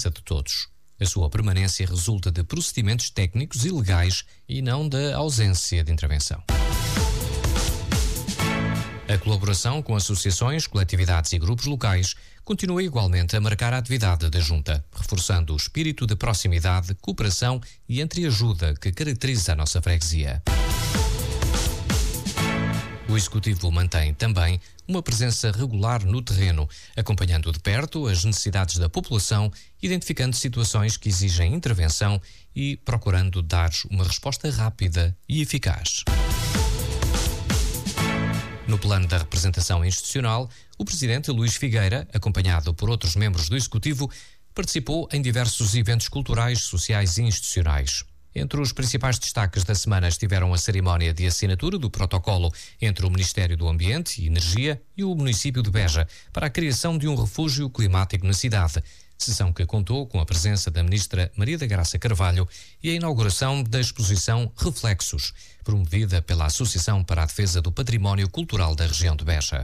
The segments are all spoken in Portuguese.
de todos. A sua permanência resulta de procedimentos técnicos e legais e não da ausência de intervenção. A colaboração com associações, coletividades e grupos locais continua igualmente a marcar a atividade da Junta, reforçando o espírito de proximidade, cooperação e entreajuda que caracteriza a nossa freguesia. O Executivo mantém também uma presença regular no terreno, acompanhando de perto as necessidades da população, identificando situações que exigem intervenção e procurando dar uma resposta rápida e eficaz. No plano da representação institucional, o Presidente Luís Figueira, acompanhado por outros membros do Executivo, participou em diversos eventos culturais, sociais e institucionais. Entre os principais destaques da semana estiveram a cerimónia de assinatura do protocolo entre o Ministério do Ambiente e Energia e o município de Beja para a criação de um refúgio climático na cidade, sessão que contou com a presença da Ministra Maria da Graça Carvalho e a inauguração da exposição Reflexos, promovida pela Associação para a Defesa do Património Cultural da região de Beja.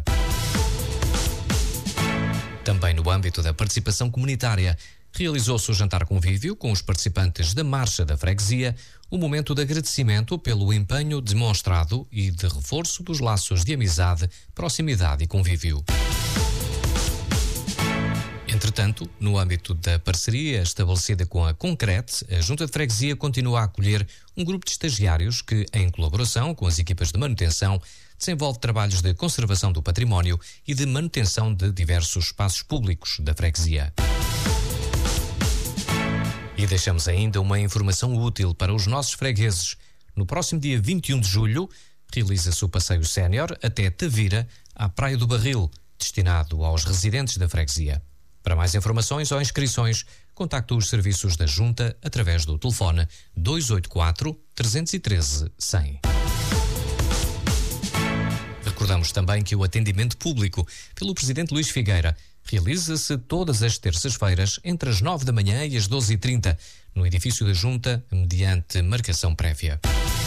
Também no âmbito da participação comunitária, realizou-se o jantar convívio com os participantes da Marcha da Freguesia, um momento de agradecimento pelo empenho demonstrado e de reforço dos laços de amizade, proximidade e convívio. Entretanto, no âmbito da parceria estabelecida com a Concrete, a Junta de Freguesia continua a acolher um grupo de estagiários que, em colaboração com as equipas de manutenção, desenvolve trabalhos de conservação do património e de manutenção de diversos espaços públicos da freguesia. E deixamos ainda uma informação útil para os nossos fregueses. No próximo dia 21 de julho, realiza-se o passeio sénior até Tavira, à Praia do Barril, destinado aos residentes da freguesia. Para mais informações ou inscrições, contacte os serviços da Junta através do telefone 284 313 100. Recordamos também que o atendimento público pelo Presidente Luís Figueira realiza-se todas as terças-feiras entre as 9 da manhã e as 12h30 no edifício da Junta, mediante marcação prévia.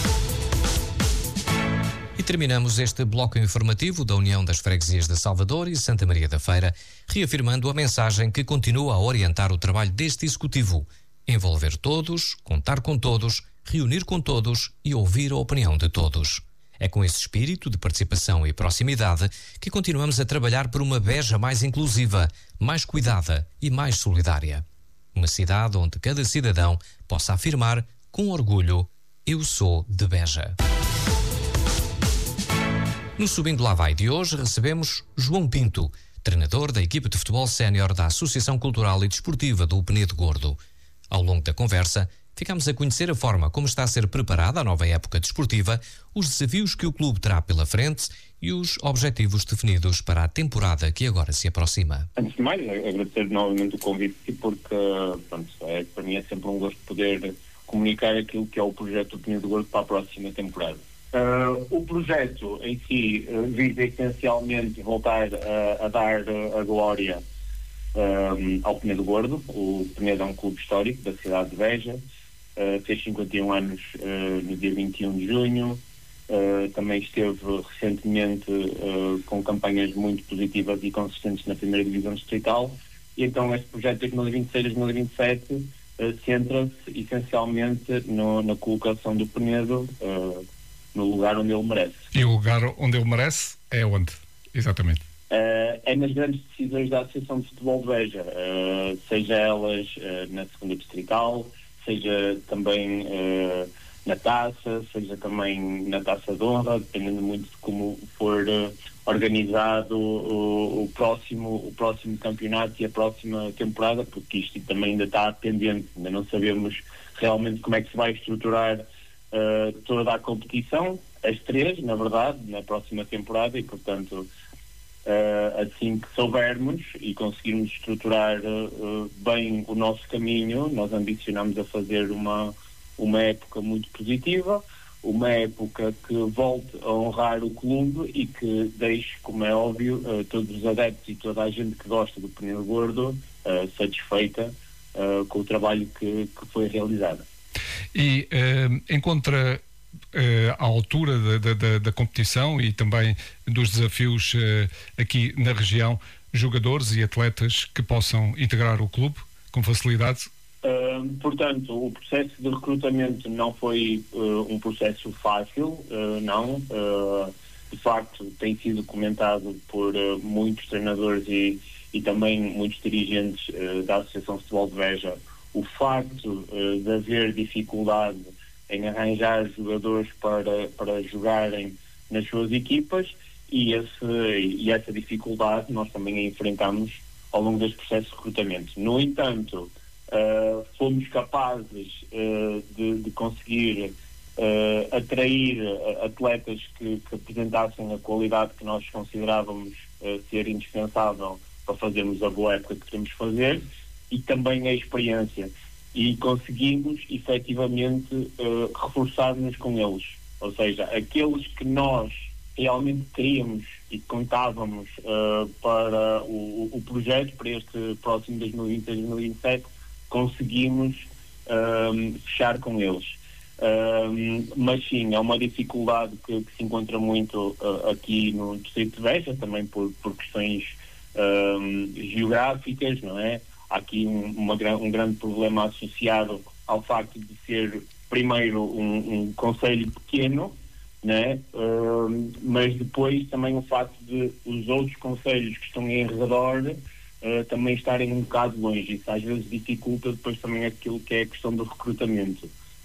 E terminamos este bloco informativo da União das Freguesias de Salvador e Santa Maria da Feira, reafirmando a mensagem que continua a orientar o trabalho deste Executivo: envolver todos, contar com todos, reunir com todos e ouvir a opinião de todos. É com esse espírito de participação e proximidade que continuamos a trabalhar por uma Beja mais inclusiva, mais cuidada e mais solidária. Uma cidade onde cada cidadão possa afirmar com orgulho: eu sou de Beja. No Subindo Lá Vai de hoje recebemos João Pinto, treinador da equipe de futebol sénior da Associação Cultural e Desportiva do Penedo Gordo. Ao longo da conversa, ficamos a conhecer a forma como está a ser preparada a nova época desportiva, os desafios que o clube terá pela frente e os objetivos definidos para a temporada que agora se aproxima. Antes de mais, agradecer novamente o convite, porque para mim é sempre um gosto poder comunicar aquilo que é o projeto do Penedo Gordo para a próxima temporada. O projeto em si visa essencialmente voltar a dar a glória ao Penedo Gordo. O Penedo é um clube histórico da cidade de Beja, fez 51 anos no dia 21 de junho, também esteve recentemente com campanhas muito positivas e consistentes na primeira divisão distrital, e então este projeto de 2026-2027 centra-se essencialmente na colocação do Penedo no lugar onde ele merece. E o lugar onde ele merece é onde? Exatamente. É nas grandes decisões da Associação de Futebol de Beja, seja elas na segunda distrital, seja também na taça, seja também na taça de honra, dependendo muito de como for organizado o próximo campeonato e a próxima temporada, porque isto também ainda está pendente, ainda não sabemos realmente como é que se vai estruturar toda a competição, as três, na verdade, na próxima temporada, e portanto assim que soubermos e conseguirmos estruturar bem o nosso caminho, nós ambicionamos a fazer uma época muito positiva, uma época que volte a honrar o clube e que deixe, como é óbvio, todos os adeptos e toda a gente que gosta do Penedo Gordo satisfeita com o trabalho que foi realizado. E encontra à altura da competição e também dos desafios aqui na região, jogadores e atletas que possam integrar o clube, com facilidade? Portanto, o processo de recrutamento não foi um processo fácil, não. De facto, tem sido comentado por muitos treinadores e também muitos dirigentes da Associação de Futebol de Beja o facto de haver dificuldade em arranjar jogadores para jogarem nas suas equipas e essa dificuldade nós também a enfrentamos ao longo deste processo de recrutamento. No entanto, fomos capazes de conseguir atrair atletas que apresentassem a qualidade que nós considerávamos ser indispensável para fazermos a boa época que queremos fazer e também a experiência. E conseguimos, efetivamente, reforçar-nos com eles. Ou seja, aqueles que nós realmente queríamos e contávamos para o projeto, para este próximo 2026-2027, conseguimos fechar com eles. Mas sim, é uma dificuldade que se encontra muito aqui no Distrito de Beja, também por questões geográficas, não é? Há aqui um grande problema associado ao facto de ser, primeiro, um concelho pequeno, né? Mas depois também o facto de os outros concelhos que estão em redor também estarem um bocado longe. Isso às vezes dificulta depois também aquilo que é a questão do recrutamento.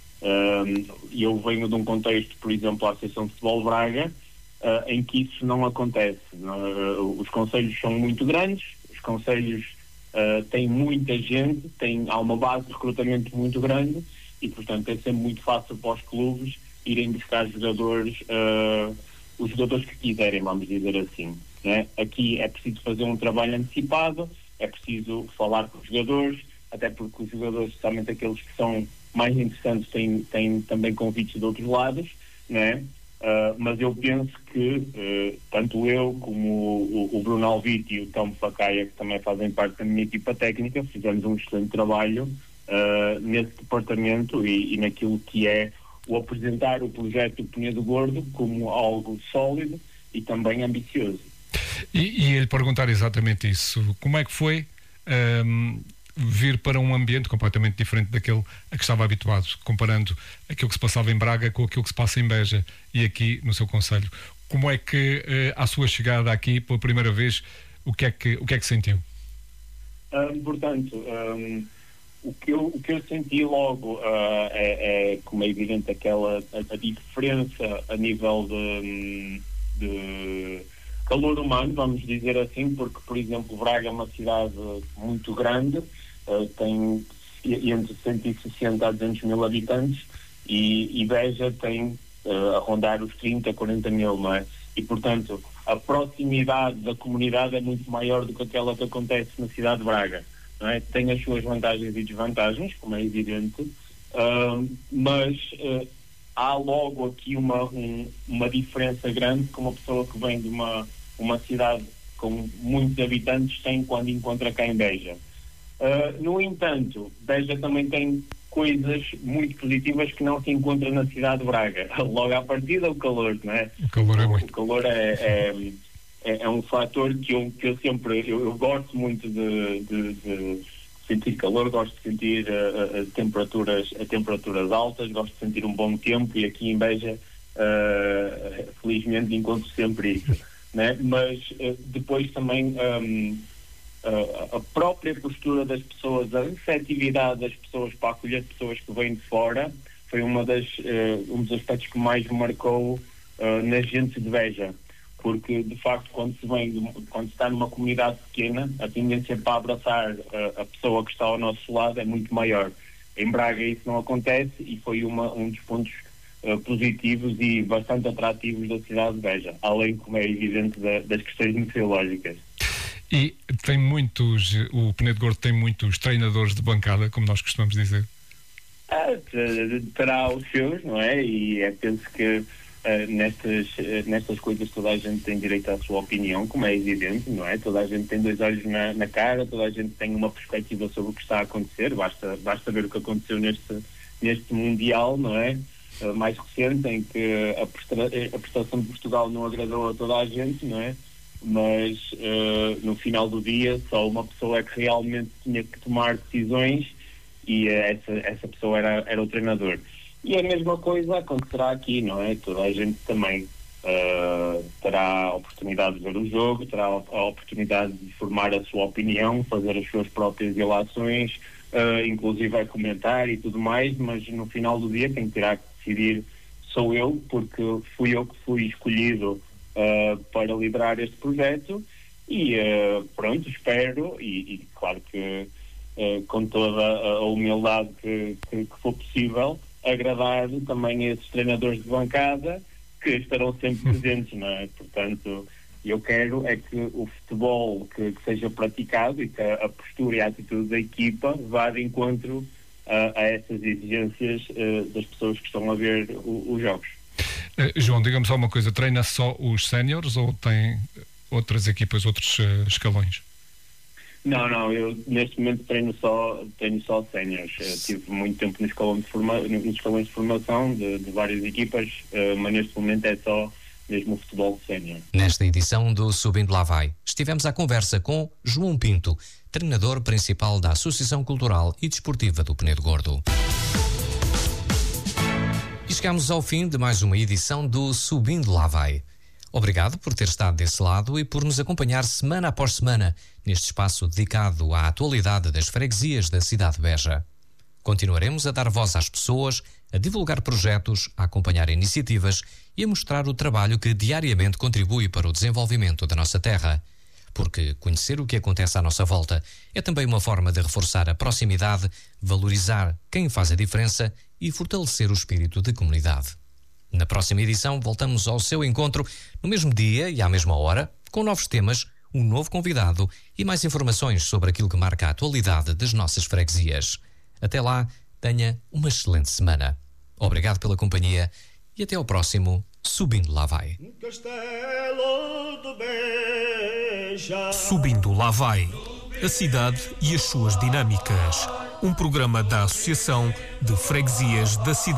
Eu venho de um contexto, por exemplo, a Associação de Futebol de Braga, em que isso não acontece. Os concelhos são muito grandes, os concelhos têm muita gente, há uma base de recrutamento muito grande e, portanto, é sempre muito fácil para os clubes irem buscar jogadores, os jogadores que quiserem, vamos dizer assim, né? Aqui é preciso fazer um trabalho antecipado, é preciso falar com os jogadores, até porque os jogadores, especialmente aqueles que são mais interessantes, têm também convites de outros lados, né? Mas eu penso que tanto eu como o Bruno Alvite e o Tom Facaia, que também fazem parte da minha equipa técnica, fizemos um excelente trabalho nesse departamento e naquilo que é o apresentar o projeto do Penedo Gordo como algo sólido e também ambicioso. E ele perguntar exatamente isso. Como é que foi vir para um ambiente completamente diferente daquele a que estava habituado, comparando aquilo que se passava em Braga com aquilo que se passa em Beja e aqui no seu concelho? Como é que, à sua chegada aqui pela primeira vez, o que é que sentiu? Portanto, o que eu senti logo é, como é evidente, a diferença a nível de calor humano, vamos dizer assim, porque, por exemplo, Braga é uma cidade muito grande, tem entre 160 a 200 mil habitantes e Beja tem a rondar os 30, 40 mil, não é? E, portanto, a proximidade da comunidade é muito maior do que aquela que acontece na cidade de Braga, não é? Tem as suas vantagens e desvantagens, como é evidente, mas há logo aqui uma diferença grande que uma pessoa que vem de uma cidade com muitos habitantes tem quando encontra cá em Beja. No entanto, Beja também tem coisas muito positivas que não se encontram na cidade de Braga. Logo à partida, o calor, não é? O calor é muito. O calor é um fator que eu sempre gosto muito de sentir calor, gosto de sentir temperaturas altas, gosto de sentir um bom tempo e aqui em Beja felizmente encontro sempre isso, né? Mas depois também a própria postura das pessoas, a receptividade das pessoas para acolher pessoas que vêm de fora foi um dos aspectos que mais me marcou na gente de Beja, porque de facto quando se está numa comunidade pequena, a tendência para abraçar a pessoa que está ao nosso lado é muito maior. Em Braga isso não acontece e foi um dos pontos positivos e bastante atrativos da cidade de Beja, além, como é evidente, das questões meteorológicas. E o Penedo Gordo tem muitos treinadores de bancada, como nós costumamos dizer. Terá os seus, não é? E penso que nestas coisas toda a gente tem direito à sua opinião, como é evidente, não é? Toda a gente tem dois olhos na cara, toda a gente tem uma perspectiva sobre o que está a acontecer, basta ver o que aconteceu neste Mundial, não é? Mais recente, em que a prestação de Portugal não agradou a toda a gente, não é? mas no final do dia só uma pessoa é que realmente tinha que tomar decisões, e essa pessoa era o treinador. E a mesma coisa acontecerá aqui, não é? Toda a gente também terá a oportunidade de ver o jogo, terá a oportunidade de formar a sua opinião, fazer as suas próprias ilações, inclusive a comentar e tudo mais, mas no final do dia quem terá que decidir sou eu, porque fui eu que fui escolhido para liderar este projeto, e pronto, espero, e claro que com toda a humildade que for possível, agradar também a esses treinadores de bancada que estarão sempre presentes, não é? Portanto, eu quero é que o futebol que seja praticado e que a postura e a atitude da equipa vá de encontro a essas exigências das pessoas que estão a ver os jogos. João, diga-me só uma coisa, treina só os séniores ou tem outras equipas, outros escalões? Não, eu neste momento treino só séniores. Tive muito tempo nos escalões de formação de várias equipas, mas neste momento é só mesmo o futebol sénior. Nesta edição do Subindo Lá Vai, estivemos à conversa com João Pinto, treinador principal da Associação Cultural e Desportiva do Penedo Gordo. E chegamos ao fim de mais uma edição do Subindo Lá Vai. Obrigado por ter estado desse lado e por nos acompanhar semana após semana neste espaço dedicado à atualidade das freguesias da cidade de Beja. Continuaremos a dar voz às pessoas, a divulgar projetos, a acompanhar iniciativas e a mostrar o trabalho que diariamente contribui para o desenvolvimento da nossa terra. Porque conhecer o que acontece à nossa volta é também uma forma de reforçar a proximidade, valorizar quem faz a diferença e fortalecer o espírito de comunidade. Na próxima edição voltamos ao seu encontro no mesmo dia e à mesma hora, com novos temas, um novo convidado e mais informações sobre aquilo que marca a atualidade das nossas freguesias. Até lá, tenha uma excelente semana. Obrigado pela companhia e até ao próximo Subindo Lá Vai. Subindo Lá Vai. A cidade e as suas dinâmicas. Um programa da Associação de Freguesias da Cidade